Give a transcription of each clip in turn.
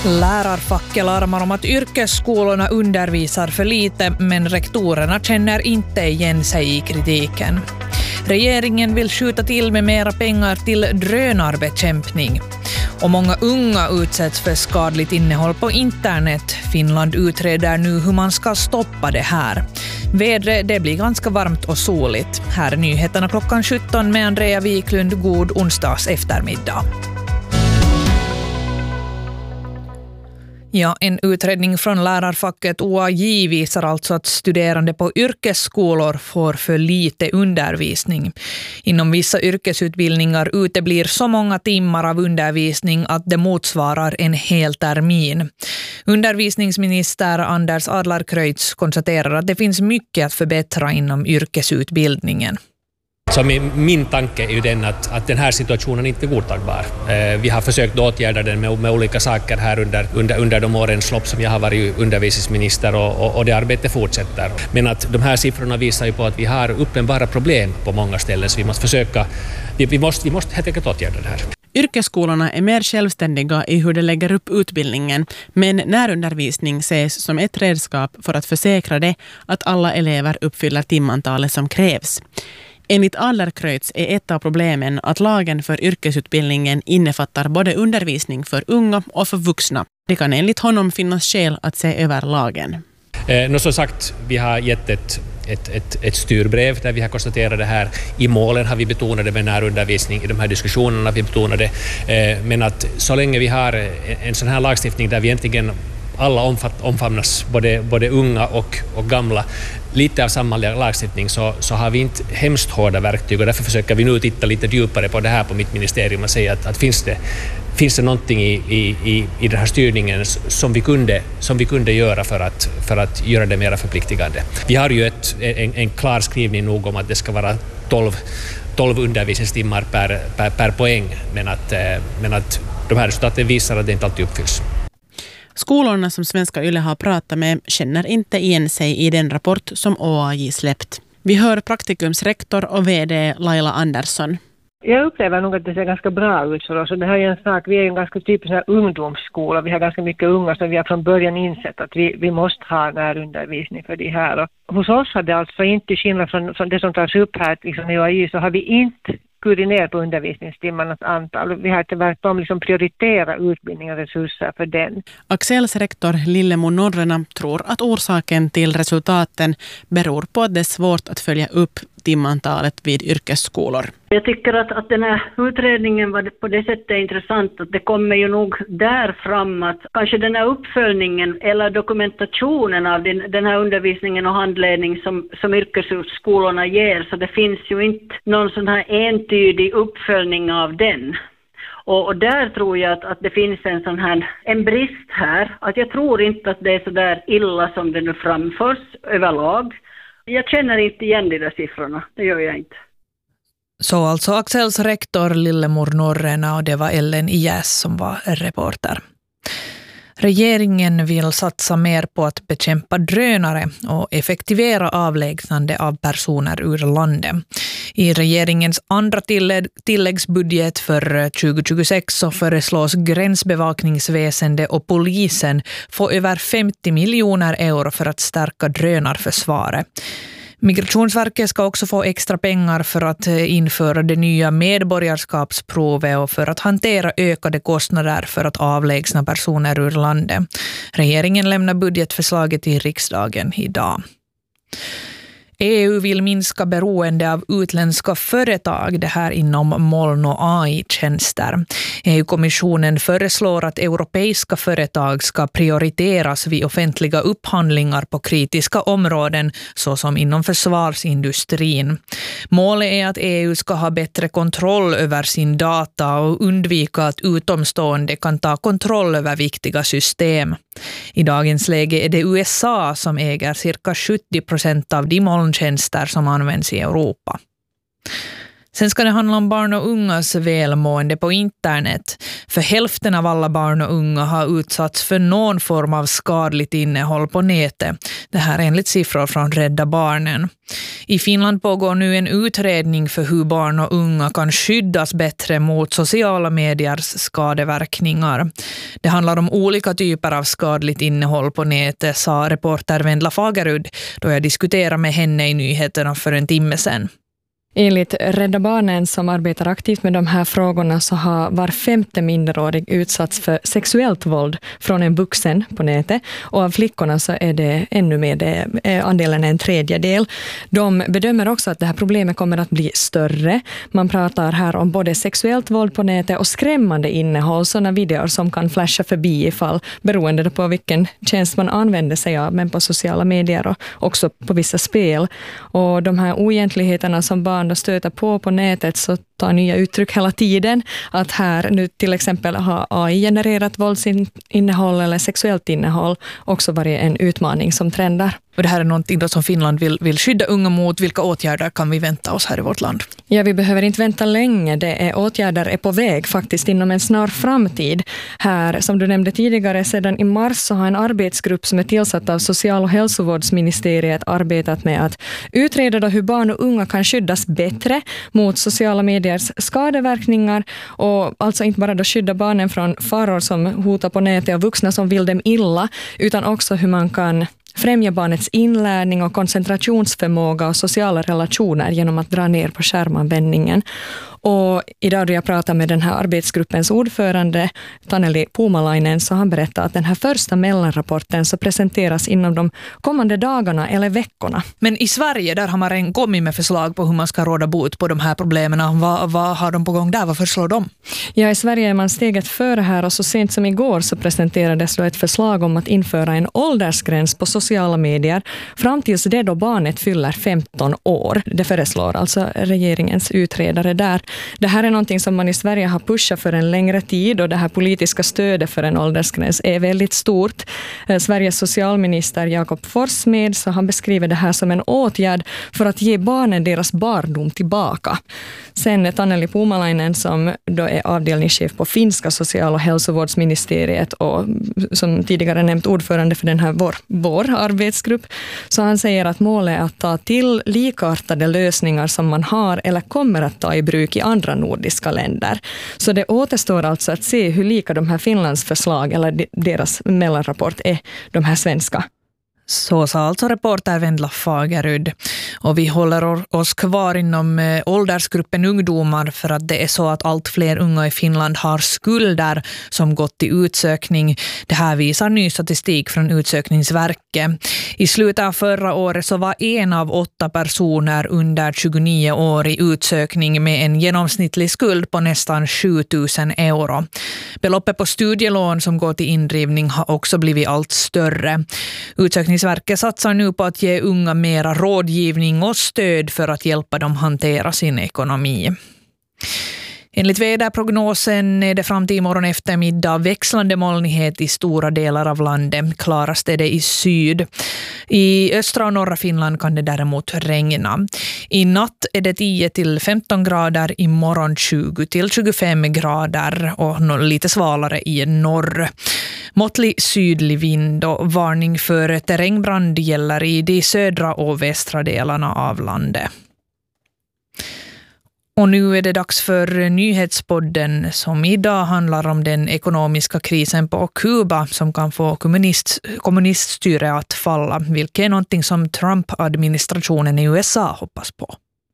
Lärarfacket larmar om att yrkesskolorna undervisar för lite, men rektorerna känner inte igen sig i kritiken. Regeringen vill skjuta till med mera pengar till drönarbekämpning. Och många unga utsätts för skadligt innehåll på internet. Finland utreder nu hur man ska stoppa det här. Vädret, det blir ganska varmt och soligt. Här är nyheterna klockan 17 med Andrea Wiklund. God onsdags eftermiddag. Ja, en utredning från lärarfacket OAJ visar alltså att studerande på yrkesskolor får för lite undervisning. Inom vissa yrkesutbildningar uteblir så många timmar av undervisning att det motsvarar en hel termin. Undervisningsminister Anders Adlercreutz konstaterar att det finns mycket att förbättra inom yrkesutbildningen. Så min tanke är ju den att den här situationen inte är godtagbar. Vi har försökt åtgärda den med olika saker här under de årens lopp som jag har varit undervisningsminister och det arbetet fortsätter. Men att de här siffrorna visar ju på att vi har uppenbara problem på många ställen, så vi måste försöka, vi måste helt enkelt åtgärda det här. Yrkesskolorna är mer självständiga i hur de lägger upp utbildningen, men närundervisning ses som ett redskap för att försäkra det att alla elever uppfyller timantalet som krävs. Enligt Adlercreutz är ett av problemen att lagen för yrkesutbildningen innefattar både undervisning för unga och för vuxna. Det kan enligt honom finnas skäl att se över lagen. Som sagt, vi har gett ett styrbrev där vi har konstaterat det här. I målen har vi betonat det med närundervisning, i de här diskussionerna har vi betonat det. Men att så länge vi har en sån här lagstiftning där vi egentligen alla omfamnas, både unga och gamla, lite av samma lagstiftning, så har vi inte hemskt hårda verktyg, och därför försöker vi nu titta lite djupare på det här på mitt ministerium och säga att finns det någonting i den här styrningen som vi kunde göra för att göra det mer förpliktigande. Vi har ju en klar skrivning nog om att det ska vara 12 undervisningstimmar per poäng, men att de här resultaten visar att det inte alltid uppfylls. Skolorna som Svenska Yle har pratat med känner inte igen sig i den rapport som OAJ släppt. Vi hör praktikumsrektor och vd Laila Andersson. Jag upplever nog att det ser ganska bra ut för oss. Det här är en sak, vi är ju en ganska typisk ungdomsskola. Vi har ganska mycket unga, så vi har från början insett att vi måste ha närundervisning för det här. Och hos oss har det alltså inte, skillnad från det som tas upp här liksom i OAJ, så har vi inte skurit ner på undervisningstimmarnas antal. Vi har tvärtom prioritera utbildning och resurser för den. Axels rektor Lillemor Norrena tror att orsaken till resultaten beror på att det är svårt att följa upp timantalet vid yrkesskolor. Jag tycker att den här utredningen var på det sättet intressant att det kommer ju nog där fram att kanske den här uppföljningen eller dokumentationen av den här undervisningen och handledning som yrkesskolorna ger, så det finns ju inte någon sån här entydig uppföljning av den. Och där tror jag att det finns en brist här. Att jag tror inte att det är så där illa som det nu framförs överlag. Jag känner inte igen de där siffrorna, det gör jag inte. Så alltså Axels rektor Lillemor Norrena, och det var Ellen Iäs som var reporter. Regeringen vill satsa mer på att bekämpa drönare och effektivera avlägsnande av personer ur landet. I regeringens andra tilläggsbudget för 2026 så föreslås gränsbevakningsväsende och polisen få över 50 miljoner euro för att stärka drönarförsvaret. Migrationsverket ska också få extra pengar för att införa det nya medborgarskapsprovet och för att hantera ökade kostnader för att avlägsna personer ur landet. Regeringen lämnar budgetförslaget till riksdagen idag. EU vill minska beroende av utländska företag, det här inom moln- och AI-tjänster. EU-kommissionen föreslår att europeiska företag ska prioriteras vid offentliga upphandlingar på kritiska områden såsom inom försvarsindustrin. Målet är att EU ska ha bättre kontroll över sin data och undvika att utomstående kan ta kontroll över viktiga system. I dagens läge är det USA som äger cirka 70% av de molntjänster som används i Europa. Sen ska det handla om barn och ungas välmående på internet. För hälften av alla barn och unga har utsatts för någon form av skadligt innehåll på nätet. Det här är enligt siffror från Rädda Barnen. I Finland pågår nu en utredning för hur barn och unga kan skyddas bättre mot sociala mediers skadeverkningar. Det handlar om olika typer av skadligt innehåll på nätet, sa reporter Vendla Fagerud då jag diskuterade med henne i nyheterna för en timme sedan. Enligt Rädda Barnen som arbetar aktivt med de här frågorna så har var 5:e minderårig utsatts för sexuellt våld från en vuxen på nätet. Och av flickorna så är det ännu mer, andelen är en tredjedel. De bedömer också att det här problemet kommer att bli större. Man pratar här om både sexuellt våld på nätet och skrämmande innehåll, sådana videor som kan flasha förbi ifall beroende på vilken tjänst man använder sig av, men på sociala medier och också på vissa spel. Och de här oegentligheterna som barn stöter på nätet så tar nya uttryck hela tiden. Att här nu till exempel har AI-genererat våldsinnehåll eller sexuellt innehåll också varit en utmaning som trendar. Och det här är någonting då som Finland vill skydda unga mot. Vilka åtgärder kan vi vänta oss här i vårt land? Ja, vi behöver inte vänta länge. Åtgärder är på väg faktiskt inom en snar framtid. Här, som du nämnde tidigare, sedan i mars så har en arbetsgrupp som är tillsatt av Social- och hälsovårdsministeriet arbetat med att utreda då hur barn och unga kan skyddas bättre mot sociala mediers skadeverkningar och alltså inte bara då skydda barnen från faror som hotar på nätet och vuxna som vill dem illa, utan också hur man kan främja barnets inlärning och koncentrationsförmåga och sociala relationer genom att dra ner på skärmanvändningen. Och idag då jag pratar med den här arbetsgruppens ordförande Taneli Puumalainen så han berättar att den här första mellanrapporten så presenteras inom de kommande dagarna eller veckorna. Men i Sverige där har man redan kommit med förslag på hur man ska råda bot på de här problemen. Vad har de på gång där? Vad föreslår de? Ja, i Sverige är man steget före här och så sent som igår så presenterades då ett förslag om att införa en åldersgräns på sociala medier fram tills det då barnet fyller 15 år. Det föreslår alltså regeringens utredare där. Det här är någonting som man i Sverige har pushat för en längre tid och det här politiska stödet för en åldersgräns är väldigt stort. Sveriges socialminister Jakob Forssmed så han beskriver det här som en åtgärd för att ge barnen deras barndom tillbaka. Sen Taneli Puumalainen som då är avdelningschef på finska social- och hälsovårdsministeriet och som tidigare nämnt ordförande för den här vår arbetsgrupp. Så han säger att målet är att ta till likartade lösningar som man har eller kommer att ta i bruk i andra nordiska länder. Så det återstår alltså att se hur lika de här Finlands förslag eller deras mellanrapport är de här svenska. Så sa alltså reporter Vendla Fagerud. Och vi håller oss kvar inom åldersgruppen ungdomar för att det är så att allt fler unga i Finland har skulder som gått till utsökning. Det här visar ny statistik från Utsökningsverket. I slutet av förra året så var 1 av 8 personer under 29 år i utsökning med en genomsnittlig skuld på nästan 7 000 euro. Beloppet på studielån som går till indrivning har också blivit allt större. Utsökningsverket satsar nu på att ge unga mera rådgivning och stöd för att hjälpa dem hantera sin ekonomi. Enligt väderprognosen är det fram till imorgon eftermiddag växlande molnighet i stora delar av landet. Klarast är det i syd. I östra och norra Finland kan det däremot regna. I natt är det 10-15 grader, imorgon 20-25 grader och lite svalare i norr. Måttlig sydlig vind och varning för terrängbrand gäller i de södra och västra delarna av landet. Och nu är det dags för nyhetspodden som idag handlar om den ekonomiska krisen på Kuba som kan få kommuniststyre att falla, vilket är någonting som Trump-administrationen i USA hoppas på.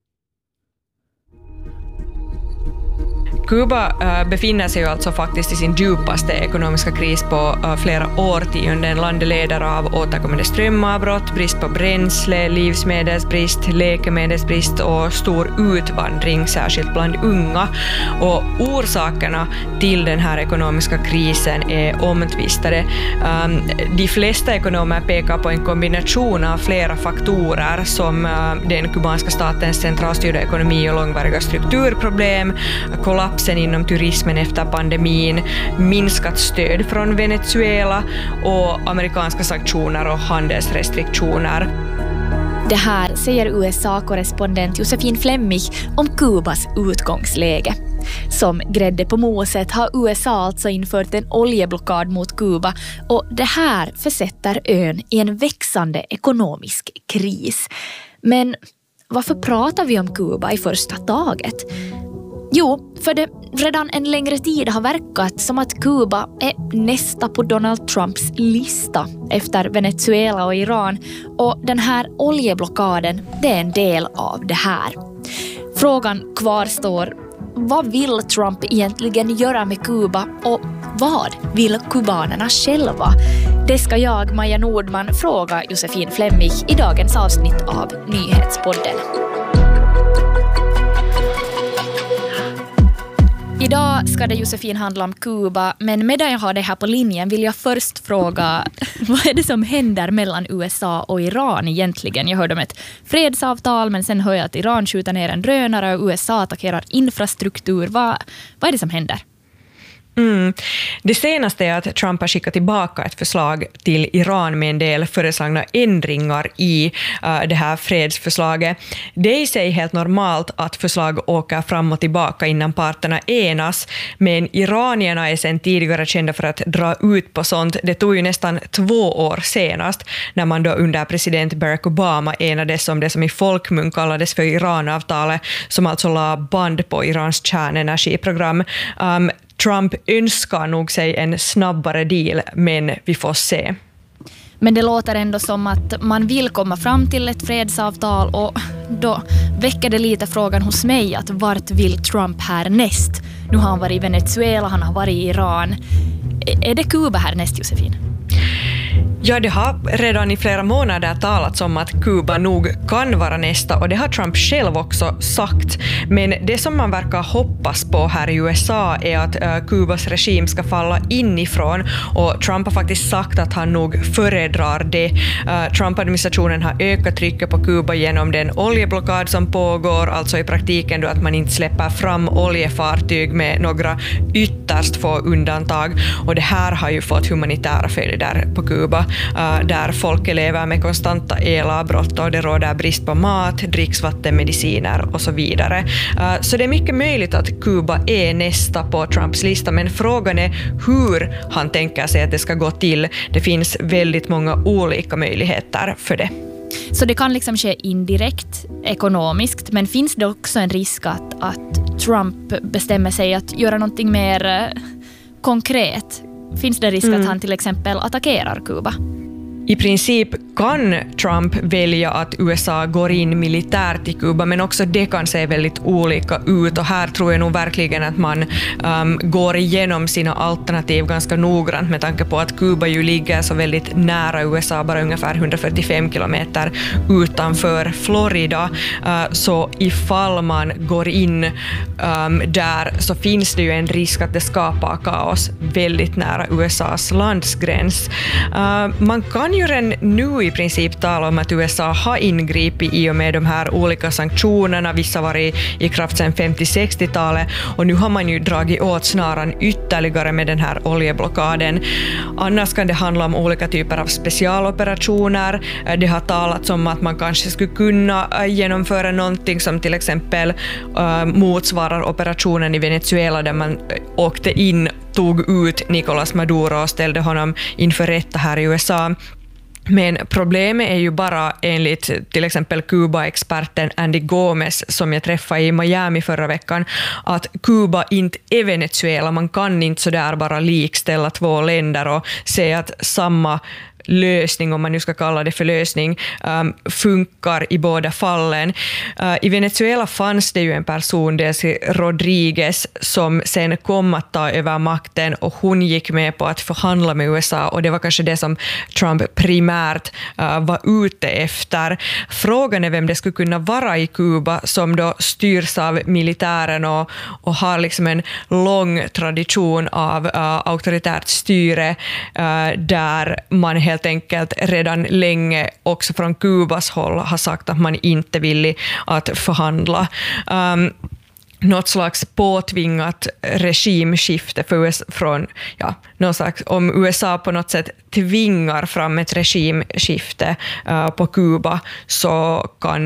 Kuba befinner sig ju alltså faktiskt i sin djupaste ekonomiska kris på flera årtionden. Landet lider av återkommande strömavbrott, brist på bränsle, livsmedelsbrist, läkemedelsbrist och stor utvandring, särskilt bland unga. Och orsakerna till den här ekonomiska krisen är omtvistade. De flesta ekonomer pekar på en kombination av flera faktorer som den kubanska statens centralstyrda ekonomi och långvariga strukturproblem, kollapsen inom turismen efter pandemin, minskat stöd från Venezuela och amerikanska sanktioner och handelsrestriktioner. Det här säger USA-korrespondent Josefin Flemmig om Kubas utgångsläge. Som grädde på moset har USA alltså infört en oljeblockad mot Kuba och det här försätter ön i en växande ekonomisk kris. Men varför pratar vi om Kuba i första taget? Jo, för det redan en längre tid har verkat som att Kuba är nästa på Donald Trumps lista efter Venezuela och Iran, och den här oljeblockaden, det är en del av det här. Frågan kvarstår: vad vill Trump egentligen göra med Kuba och vad vill kubanerna själva? Det ska jag, Maja Nordman, fråga Josefin Flemmig i dagens avsnitt av Nyhetspodden. Idag ska det, Josefin, handla om Kuba, men medan jag har det här på linjen vill jag först fråga, vad är det som händer mellan USA och Iran egentligen? Jag hörde om ett fredsavtal, men sen hör jag att Iran skjuter ner en drönare och USA attackerar infrastruktur. Vad är det som händer? Det senaste är att Trump har skickat tillbaka ett förslag till Iran med en del föreslagna ändringar i det här fredsförslaget. Det är i sig helt normalt att förslag åker fram och tillbaka innan parterna enas, men iranierna är sedan tidigare kända för att dra ut på sånt. Det tog ju nästan 2 år senast när man då under president Barack Obama enades om det som i folkmun kallades för Iranavtalet, som alltså la band på Irans kärnenergiprogram. Trump önskar nog sig en snabbare deal, men vi får se. Men det låter ändå som att man vill komma fram till ett fredsavtal, och då väcker det lite frågan hos mig att vart vill Trump härnäst? Nu har han varit i Venezuela, han har varit i Iran. Är det Kuba härnäst, Josefin? Ja, det har redan i flera månader talats om att Kuba nog kan vara nästa, och det har Trump själv också sagt. Men det som man verkar hoppas på här i USA är att Kubas regim ska falla inifrån, och Trump har faktiskt sagt att han nog föredrar det. Trump-administrationen har ökat trycket på Kuba genom den oljeblockad som pågår, alltså i praktiken då att man inte släpper fram oljefartyg med några ytterst få undantag, och det här har ju fått humanitära följder på Kuba, där folk lever med konstanta elavbrott och det råder brist på mat, dricksvatten, mediciner och så vidare. Så det är mycket möjligt att Kuba är nästa på Trumps lista, men frågan är hur han tänker sig att det ska gå till. Det finns väldigt många olika möjligheter för det. Så det kan liksom ske indirekt, ekonomiskt, men finns det också en risk att Trump bestämmer sig att göra någonting mer konkret? Finns det risk att han till exempel attackerar Kuba? I princip kan Trump välja att USA går in militärt i Kuba, men också det kan se väldigt olika ut, och här tror jag nog verkligen att man går igenom sina alternativ ganska noggrant med tanke på att Kuba ju ligger så väldigt nära USA, bara ungefär 145 kilometer utanför Florida. Så ifall man går in där så finns det ju en risk att det skapar kaos väldigt nära USAs landsgräns. Man kan ju redan nu i princip tala om att USA har ingripit i och med de här olika sanktionerna. Vissa var i kraft sedan 50-60-talet, och nu har man ju dragit åt snaran ytterligare med den här oljeblockaden. Annars kan det handla om olika typer av specialoperationer. Det har talats om att man kanske skulle kunna genomföra någonting som till exempel motsvarar operationen i Venezuela, där man åkte in, tog ut Nicolás Maduro och ställde honom inför rätta här i USA. Men problemet är ju bara, enligt till exempel Kuba-experten Andy Gomez som jag träffade i Miami förra veckan, att Kuba inte är Venezuela. Man kan inte så där bara likställa två länder och säga att samma lösning, om man nu ska kalla det för lösning, funkar i båda fallen. I Venezuela fanns det ju en person, Delcy Rodriguez, som sen kom att ta över makten, och hon gick med på att förhandla med USA, och det var kanske det som Trump primärt var ute efter. Frågan är vem det skulle kunna vara i Kuba, som då styrs av militären och har liksom en lång tradition av auktoritärt styre, där man helt enkelt redan länge också från Kubas håll har sagt att man inte vill att förhandla. något slags påtvingat regimskifte om USA på något sätt tvingar fram ett regimskifte på Kuba, så kan